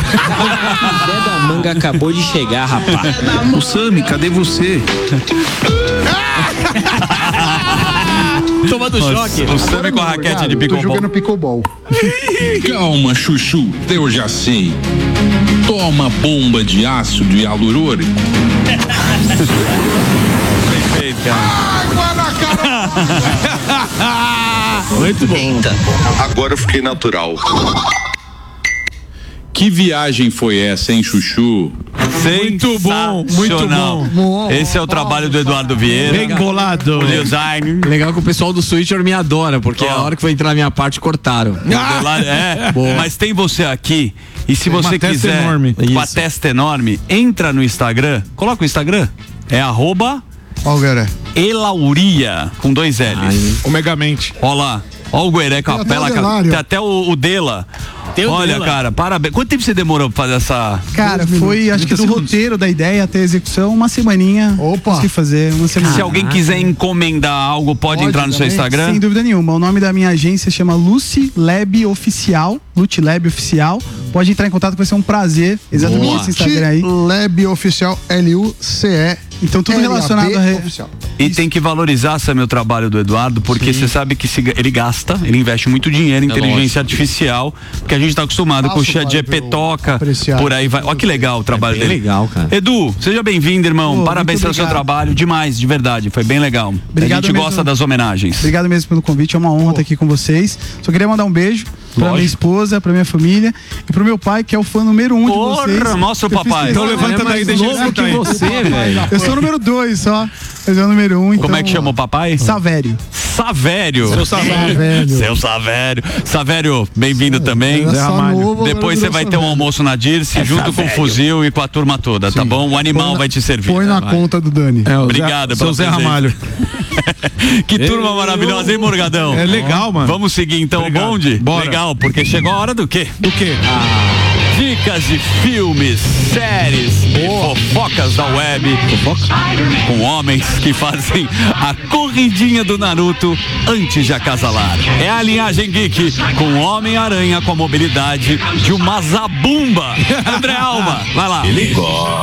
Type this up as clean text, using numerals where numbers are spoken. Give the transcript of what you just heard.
Zé da Manga acabou de chegar, rapaz. O Sami, cadê você? Tomando choque. O Sami com a raquete de Tô pickleball. jogando pickleball. Calma, Chuchu, eu já sei. Toma bomba de ácido hialurônico. Perfeito, cara. Água na cara! Muito bom. Agora eu fiquei natural. Que viagem foi essa, hein, Chuchu? Muito bom, muito bom. Esse é o trabalho do Eduardo Vieira. Bem bolado. O design. Legal que o pessoal do Switcher me adora, porque a hora que foi entrar na minha parte, cortaram. Mas tem você aqui. E se você testa quiser, enorme. com a Isso. testa enorme, entra no Instagram. Coloca o Instagram. É @Elauria, com 2 L's. Omegamente. Ó lá. Ó o Gueré com a até pela. o Delário. Tem até o Dela. o Olha, Dela. cara, parabéns. Quanto tempo você demorou pra fazer essa... Cara, foi, acho que do roteiro, da ideia até a execução, uma semaninha. Opa! Consegui fazer uma semana. Se alguém quiser encomendar algo, pode entrar no seu também. Instagram? Sem dúvida nenhuma. O nome da minha agência chama Lucy Lab Oficial. Lucy Lab Oficial. Pode entrar em contato, que vai ser um prazer. Exatamente Boa. esse Instagram aí. Lab Oficial, LUCE. Então tudo relacionado a... Oficial. E tem que valorizar, Sam, o trabalho do Eduardo, porque você sabe que ele gasta, ele investe muito dinheiro em inteligência artificial, porque a gente tá acostumado com o ChatGPT toca, apreciar. por aí vai. Olha que legal o trabalho bem dele. legal, cara. Edu, seja bem-vindo, irmão. Pô, Parabéns muito pelo seu obrigado. trabalho. Demais, de verdade. Foi bem legal. Obrigado a gente mesmo. gosta das homenagens. Obrigado mesmo pelo convite, é uma honra estar aqui com vocês. Só queria mandar um beijo pra Lógico. minha esposa, pra minha família e pro meu pai, que é o fã número 1 de vocês. Porra, mostra o Eu fiz papai. questão- Então levanta daí, deixa ele Novo sentar que aí. você, velho. Eu sou o número 2 só, mas é o número 1. Como é que chama o papai? Savério. Savério. Seu Savério. Velho. Seu Savério. Savério, bem-vindo também. Era só Ramalho. novo, Depois agora você vai virou ter um velho. almoço na Dirce, junto com o fuzil e com a turma toda, tá bom? O animal vai te servir. Põe na conta do Dani. É, o Obrigado, Seu pela Zé presença. Ramalho. Que turma maravilhosa, hein, Morgadão? É legal, mano. Vamos seguir então Obrigado. o bonde? Bora. Legal, porque chegou a hora do quê? Do quê? Dicas de filmes, séries e fofocas da web. Com homens que fazem a corridinha do Naruto antes de acasalar. É a linhagem geek com o Homem-Aranha com a mobilidade de uma zabumba. André Alba, vai lá.